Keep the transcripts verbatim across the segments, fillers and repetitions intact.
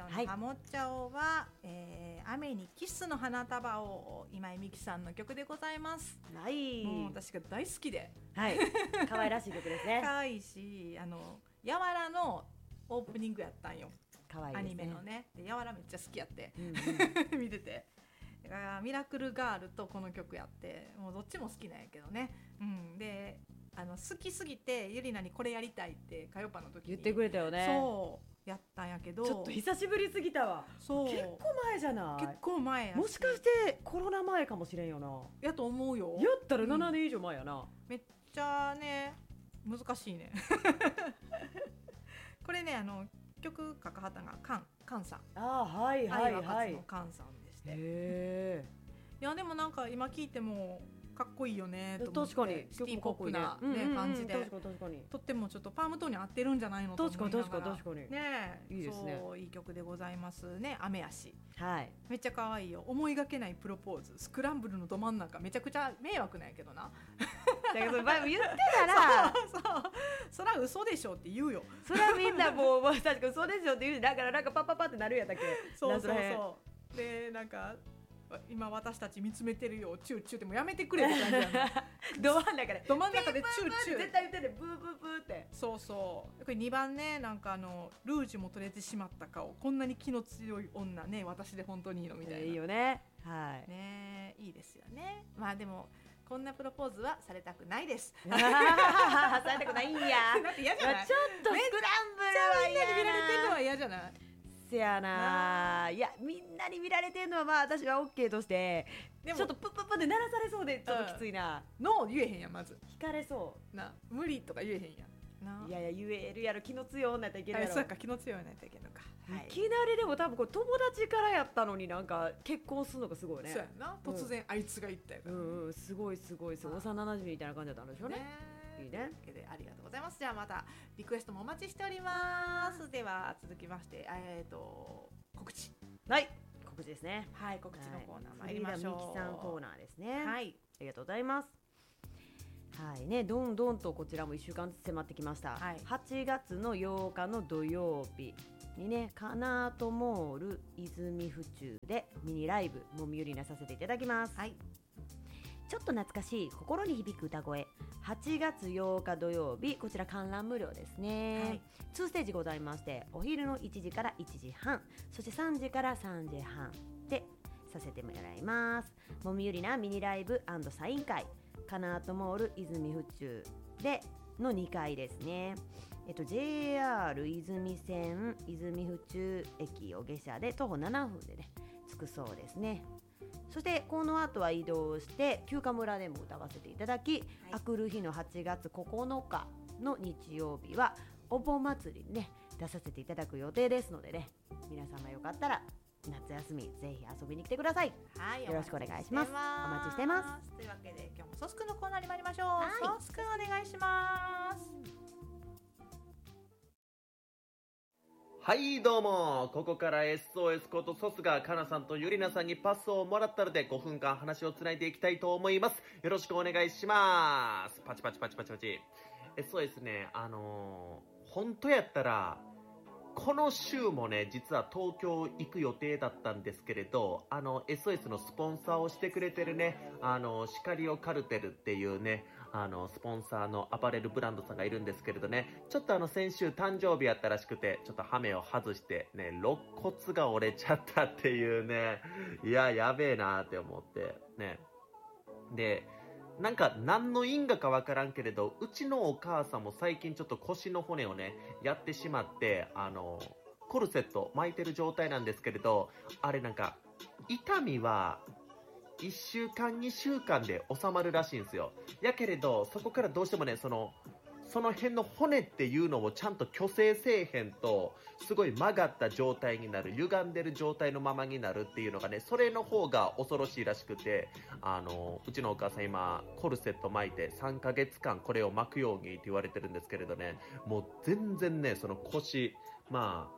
今日のハモっちゃおは、えー、雨にキスの花束を今井美樹さんの曲でございます。 はい、 もう私が大好きで、 はい、可愛らしい曲ですね。 可愛いし、あのやわらのオープニングやったんよ。 可愛いですね。アニメのね、でやわらめっちゃ好きやって、 うんうん、 見てて。だからミラクルガールとこの曲やって、もうどっちも好きなんやけどね。うん、で、あの好きすぎてゆりなにこれやりたいってカヨパの時に言ってくれたよね。 そうやったんやけど、 ちょっと久しぶりすぎたわ。そう結構前じゃない。 結構前やし、 もしかしてコロナ前かもしれんよな。 やと思うよ。 やったらななねん以上前やな、うん、 めっちゃね難しいねこれね、あの曲書かはったのがカンカンさん。 あーはいはいはい、 愛は勝つのカンさんでして、 へーいやでもなんか今聞いてもかっこいいよねと思って。 確かにシティポップな、ね、ね、感じで、 確かに確かにとってもちょっとパームトーンに合ってるんじゃないのと思いながら。 確かに確かに確かにね、 いいですね。 そういい曲でございますね。雨やし、 はい、 めっちゃ可愛いよ。思いがけないプロポーズ、スクランブルのど真ん中、めちゃくちゃ迷惑なんやけどなだけど言ってたらそうそう、そら嘘でしょって言うよ。 そらみんなもう確かに嘘でしょって言う。だからなんかパッパッパってなるやったっけ。 そうそうそうで、なんか今私たち見つめてるよチューチューってもうやめてくれって感じやなど真ん中でど真ん中でチューチュー絶対言っててブーブーブーって。 そうそう。これにばんね、なんかあのルージュも取れてしまった顔、こんなに気の強い女ね、私で本当にいいのみたいな。 いいよね。はいね、いいですよね。まあでもこんなプロポーズはされたくないですされたくないんやだって嫌じゃない。 ちょっとスクランブルは嫌な。 みんなに見られてるのは嫌じゃない。 せやな。いやみんなに見られてるのはまあ私は OK として、でもちょっとプップップって鳴らされそうでちょっときついな、 うん、ノー言えへんやん。まず引かれそうな、無理とか言えへんやんな。 いやいや言えるやろ。気の強い女やったらいけるやろ。 そうか、気の強い女やったらいけるのか、 はい、いきなりでも多分これ友達からやったのになんか結婚するのがすごいね。 そうやな、突然あいつが言ったやから、 うんうん、すごいすごいすごい幼馴染みたいな感じだったんでしょうね。いいね。 ありがとうございます。じゃあまたリクエストもお待ちしております。では続きまして、えーと告知。 はい、告知ですね。 はい、告知のコーナー参りましょう。 みきさんコーナーですね。 はい、 ありがとうございます。はいね、どんどんとこちらもいっしゅうかんずつ迫ってきました、はい、はちがつのようかの土曜日にね、カナートモール泉府中でミニライブもみゆりなさせていただきます、はい、ちょっと懐かしい心に響く歌声、はちがつようか土曜日、こちら観覧無料ですね、はい、にステージございまして、お昼のいちじからいちじはん、そしてさんじからさんじはんでさせてもらいます。もみゆりなミニライブ&サイン会、カナートモール泉府中でのにかいですね。えっと、ジェイアール 泉線泉府中駅を下車で徒歩ななふんでね着くそうですね。そしてこの後は移動して休暇村でも歌わせていただき、はい、あくる日のはちがつここのかの日曜日はお盆祭りにね出させていただく予定ですのでね、皆様よかったら夏休みぜひ遊びに来てください。はい、よろしくお願いします。お待ちしてます。 というわけで今日もソスくんのコーナーに参りましょう。はい、ソスくんお願いします。 はいどうも、ここから エスオーエス ことソスがかなさんとゆりなさんにパスをもらったのでごふんかん話をつないでいきたいと思います。よろしくお願いします。パチパチパチパチパチ。 エスオーエス ね、あのー、本当やったらこの週もね、実は東京行く予定だったんですけれど、あの エスオーエス のスポンサーをしてくれてるね、あのシカリオカルテルっていうね、あのスポンサーのアパレルブランドさんがいるんですけれどね、ちょっとあの先週誕生日やったらしくて、ちょっとハメを外してね、肋骨が折れちゃったっていうね、いややべえなーって思ってね。でなんか何の因果かわからんけれど、うちのお母さんも最近ちょっと腰の骨をねやってしまって、あのコルセット巻いてる状態なんですけれど、あれなんか痛みはいっしゅうかんにしゅうかんで収まるらしいんですよ。やけれどそこからどうしてもね、そのその辺の骨っていうのをちゃんと矯正せえへんと、すごい曲がった状態になる、歪んでる状態のままになるっていうのがね、それの方が恐ろしいらしくて、あのうちのお母さん今コルセット巻いてさんかげつかんこれを巻くようにって言われてるんですけれどね、もう全然ねその腰、まあ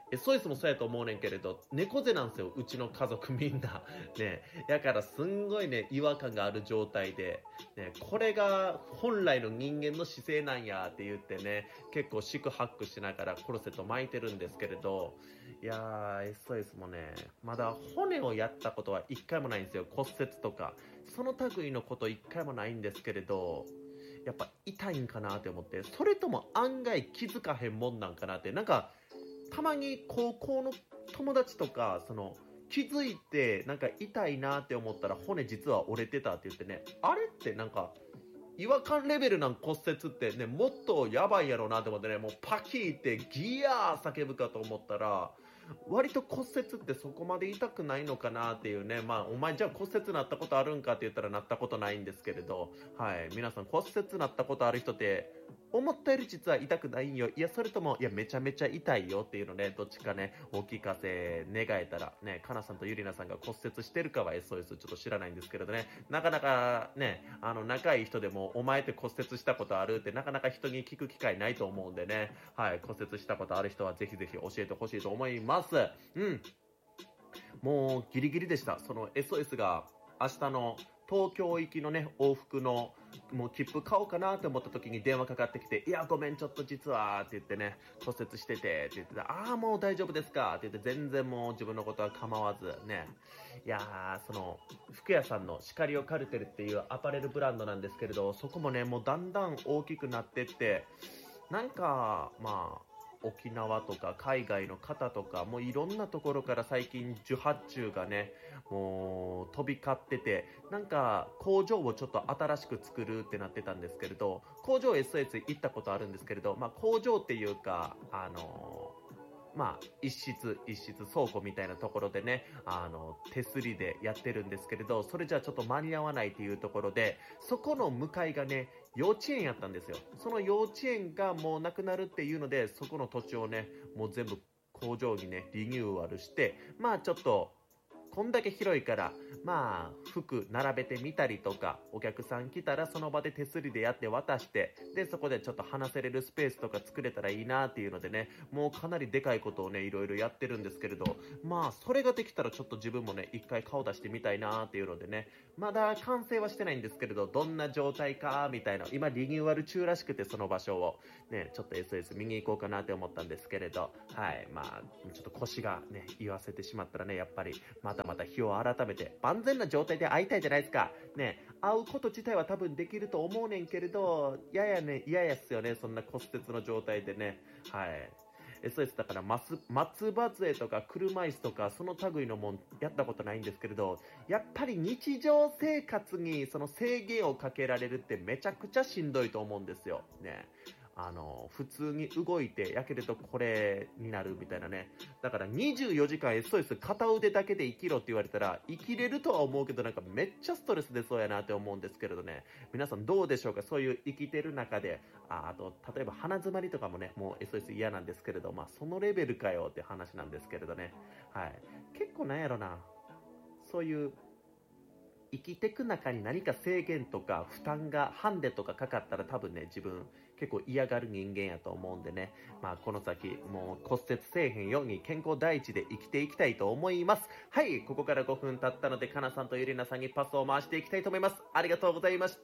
エスオーエス もそうやと思うねんけれど、猫背なんですよ、うちの家族みんな。ね、やからすんごいね、違和感がある状態で、ね、これが本来の人間の姿勢なんやって言ってね、結構四苦八苦しながらコルセット巻いてるんですけれど、いやー、エスオーエス もね、まだ骨をやったことは一回もないんですよ。骨折とか。その類のこと一回もないんですけれど、やっぱ痛いんかなって思って、それとも案外気づかへんもんなんかなって、なんか、たまに高校の友達とか、その、気づいて、なんか痛いなって思ったら骨実は折れてたって言ってね、あれってなんか、違和感レベルな骨折ってね、もっとやばいやろうなって思ってね、もうパキーってギヤー叫ぶかと思ったら、割と骨折ってそこまで痛くないのかなっていうね。まあ、お前じゃあ骨折なったことあるんかって言ったらなったことないんですけれど、はい。皆さん骨折なったことある人って、思ったより実は痛くないんよ。いや、それとも、いや、めちゃめちゃ痛いよっていうのね、どっちかね、お聞かせ願えたら、ね、かなさんとゆりなさんが骨折してるかは エスオーエス ちょっと知らないんですけれどね、なかなかね、あの、仲いい人でも、お前って骨折したことあるってなかなか人に聞く機会ないと思うんでね、はい、骨折したことある人はぜひぜひ教えてほしいと思います。うん。もうギリギリでした。その エスオーエス が明日の東京行きのね、往復のもう切符買おうかなって思った時に電話かかってきて、いやごめんちょっと実はって言ってね、骨折しててって言ってた、ああもう大丈夫ですかって言って、全然もう自分のことは構わずね、いやー、その服屋さんのシカリオカルテルっていうアパレルブランドなんですけれど、そこもね、もうだんだん大きくなってって、なんかまあ沖縄とか海外の方とか、もういろんなところから最近受発注がね、もう飛び交ってて、なんか工場をちょっと新しく作るってなってたんですけれど、工場 エスオーエス 行ったことあるんですけれど、まあ工場っていうか、あのまあ、一室一室倉庫みたいなところでね、あの手すりでやってるんですけれど、それじゃちょっと間に合わないっていうところで、そこの向かいがね、幼稚園やったんですよ。その幼稚園がもうなくなるっていうので、そこの土地をね、もう全部工場にねリニューアルして、まあちょっとこんだけ広いから、まあ服並べてみたりとか、お客さん来たらその場で手すりでやって渡して、でそこでちょっと話せれるスペースとか作れたらいいなっていうのでね、もうかなりでかいことをねいろいろやってるんですけれど、まあそれができたらちょっと自分もね一回顔出してみたいなっていうのでね、まだ完成はしてないんですけれど、どんな状態かみたいな、今リニューアル中らしくて、その場所をねちょっと エスオーエス 見に行こうかなって思ったんですけれど、はい、まあちょっと腰がね言わせてしまったらね、やっぱりまたまた日を改めて万全な状態で会いたいじゃないですかね。会うこと自体は多分できると思うねんけれど、ややね嫌やっすよね、そんな骨折の状態でね。はい、エスオーエス だから松葉杖とか車椅子とかその類のもんやったことないんですけれど、やっぱり日常生活にその制限をかけられるってめちゃくちゃしんどいと思うんですよね。あの普通に動いてやけるとこれになるみたいなね。だからにじゅうよじかん エスオーエス 片腕だけで生きろって言われたら生きれるとは思うけど、なんかめっちゃストレス出そうやなって思うんですけれどね。皆さんどうでしょうか。そういう生きてる中で、ああと例えば鼻詰まりとかもね、もう エスオーエス 嫌なんですけれど、まあそのレベルかよって話なんですけれどね。はい、結構なんやろな、そういう生きてく中に何か制限とか負担がハンデとかかかったら、多分ね自分結構嫌がる人間やと思うんでね、まあこの先もう骨折せえへんように健康第一で生きていきたいと思います。はい、ここからごふん経ったので、かなさんとゆりなさんにパスを回していきたいと思います。ありがとうございました。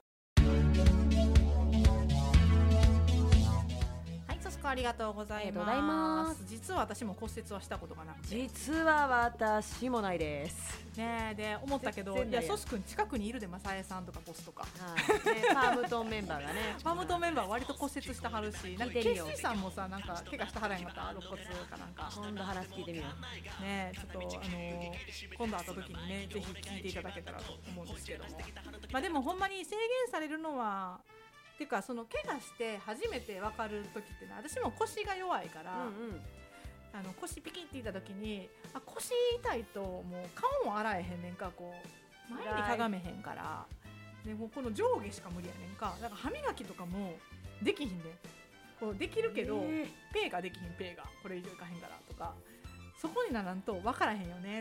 ありがとうございます。実は私も骨折はしたことがなくて。 実は私もないです。 ねえ、で思ったけど、いやソス君近くにいるで、マサエさんとかボスとか。 はい、ね、パームトンメンバーがね。 パームトンメンバー割と骨折してはるし、なんかケイシーさんもさ、なんか怪我したはらへんかった、肋骨かなんか。 今度話聞いてみよう。ねえ、ちょっとあのー、今度会った時にね、ぜひ聞いていただけたらと思うんですけども。まあでもほんまに制限されるのは。っていうか、その怪我して初めて分かる時ってね、私も腰が弱いから、うんうん、あの腰ピキっていった時に、あ腰痛いともう顔も洗えへんねんか、こう前にかがめへんから、でもうこの上下しか無理やねんか。だから歯磨きとかもできひんで、こうできるけど、えー、ペーができひん、ペーがこれ以上いかへんからとか、そこにならんと分からへんよねって思って。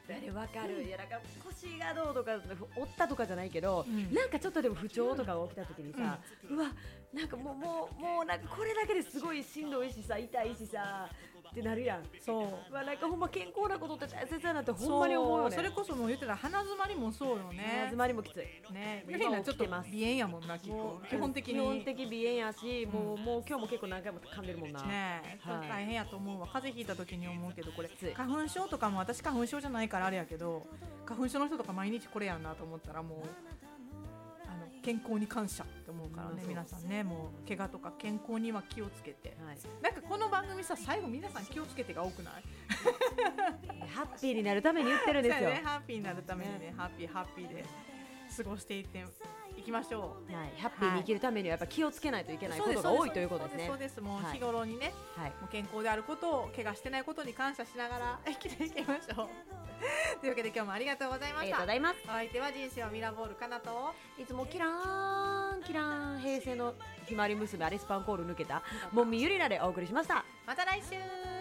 あれわかる、いやなんか腰がどうとか折ったとかじゃないけど、 うん、 なんかちょっとでも不調とかが起きた時にさ、うん、うわなんかもうもうもうなんかこれだけですごいしんどいしさ痛いしさってなるやん。そう、まあ、なんかほんま健康なことって大切だなってほんまに思うよね。 そ, それこそもう言ってたら鼻詰まりもそうよね。 鼻詰まりもきついね。 今ちょっと鼻炎やもんな、結構基本的に基本的鼻炎やし、 うん、 もうもう今日も結構何回も噛んでるもんなねえ、はい、大変やと思うわ。風邪ひいた時に思うけど、これつい花粉症とかも、私花粉症じゃないからあれやけど、花粉症の人とか毎日これやんなと思ったら、もうあの健康に感謝って思うからね、うん、皆さんね、もう怪我とか健康には気をつけて、はい、なんかこの番組さ、最後皆さん気をつけてが多くない？ ハッピーになるために言ってるんですよ、 ね、ハッピーになるためにね、ねハッピーハッピーで過ごしていっていきましょう、 はい、ハッピーに生きるためにはやっぱ気をつけないといけないことが多いということですね。 そうです、もう日頃にね、はい、もう健康であることを、怪我してないことに感謝しながら生きていきましょうというわけで今日もありがとうございました。 ありがとうございます。 お相手は人生はミラーボールかなと、 いつもキラーンキラーン平成のひまわり娘アリスパンコール抜けたもんみゆりなでお送りしました。 また来週。